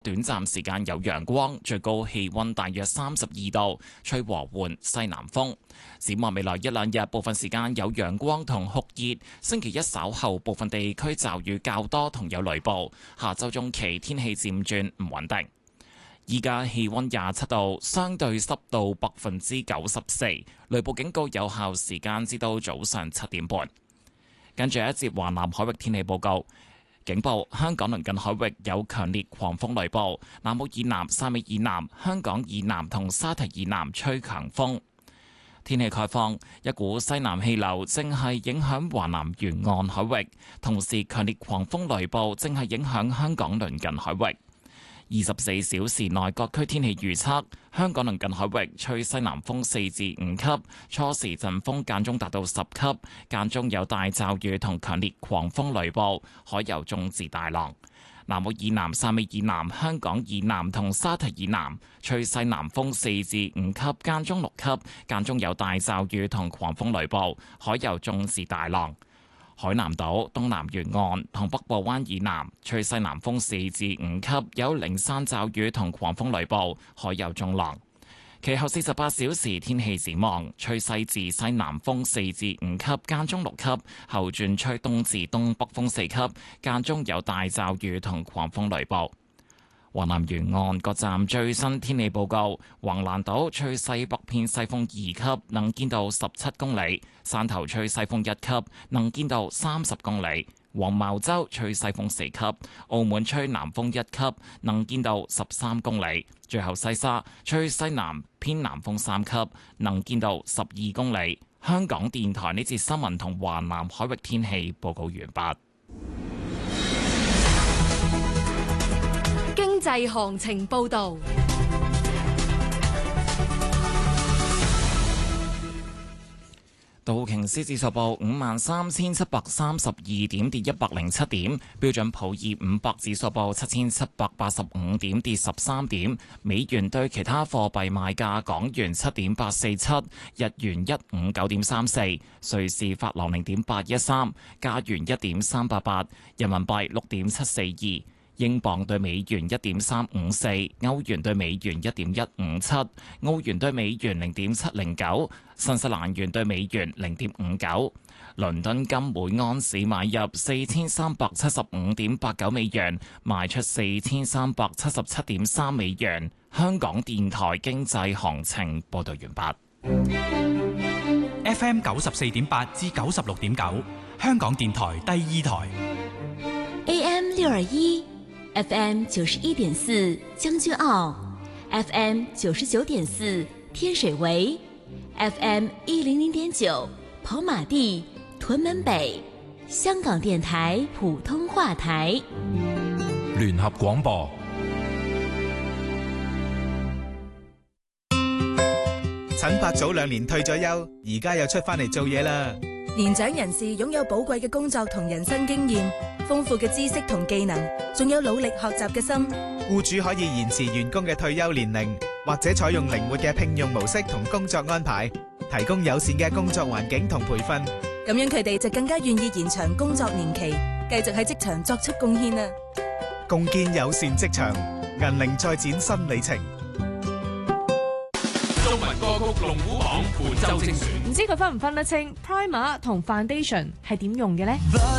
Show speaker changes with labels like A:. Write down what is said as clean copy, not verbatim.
A: 短暫時間有陽光，最高氣溫大約32度，吹和緩西南風。展望未來一兩日，部分時間有陽光同酷熱。星期一稍後，部分地區驟雨較多同有雷暴。下周中期天氣漸轉唔穩定。依家氣溫27度，相對濕度94%，雷暴警告有效時間至到早上7點半。跟住一節華南海域天氣報告。警報：香港鄰近海域有強烈狂風雷暴，南澳以南、汕尾以南、香港以南同沙堤以南吹強風。天氣概況：一股西南氣流正係影響華南沿岸海域，同時強烈狂風雷暴正係影響香港鄰近海域。24小時內各區天氣預測：香港鄰近海域吹西南風4至5級，初時陣風間中達到10級，間中有大驟雨同強烈狂風雷暴，海有中至大浪。南澳以南、汕尾以南、香港以南同沙堤以南吹西南風4至5級，間中6級，間中有大驟雨同狂風雷暴，海有中至大浪。海南島東南沿岸同北部灣以南吹西南風4至5級，有零散驟雨同狂風雷暴，海有中浪。其後48小時天氣展望，吹西至西南風4至5級，間中6級，後轉吹東至東北風4級，間中有大驟雨同狂風雷暴。華南沿岸各站最新天氣報告：橫瀾島吹西北偏西風2級，能見度17公里；汕頭吹西風1級，能見度30公里；黃茅洲吹西風4級；澳門吹南風1級，能見度13公里；最後西沙吹西南偏南風3級，能見度12公里。香港電台呢節新聞同華南海域天氣報告完畢。
B: 經濟行情報導。
A: 道瓊斯指數報53,732點，跌107點；標準普爾500指數報7,785點，跌13點。美元對其他貨幣賣價：港元7.847，日元159.34，瑞士法郎0.813，加元1.388，人民幣6.742。英鎊對美元1.354，歐元對美元1.157，澳元對美元0.709，新西蘭元對美元0.59。倫敦金每盎司買入4375.89美元，賣出4377.3美元。香港電台經濟行情報道完
C: 畢。FM 94.8至96.9，香港電台第2台。
D: AM 621，FM 91.4將軍澳，FM 99.4天水圍，FM 100.9跑馬地、屯門北，香港電台普通話台。
E: 聯合廣播。
F: 陳伯早2年退咗休，而家又出翻嚟做嘢啦。
G: 年長人士擁有寶貴嘅工作同人生經驗，豐富嘅知識同技能，仲有努力學習嘅心。
F: 僱主可以延遲員工嘅退休年齡，或者採用靈活嘅聘用模式同工作安排，提供友善嘅工作環境同培訓。
G: 咁樣佢哋就更加願意延長工作年期，繼續喺職場作出貢獻啦。
F: 共建友善職場，銀齡再展新里程。
H: 中文歌曲龍虎榜本周精選，
B: 唔知佢分唔分得清 Primer 同 Foundation 係點用嘅呢？